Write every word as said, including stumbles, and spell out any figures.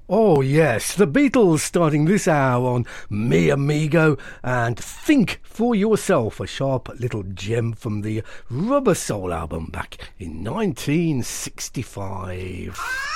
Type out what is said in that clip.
Oh yes, the Beatles starting this hour on Me Amigo, and Think for Yourself, a sharp little gem from the Rubber Soul album back in nineteen sixty-five.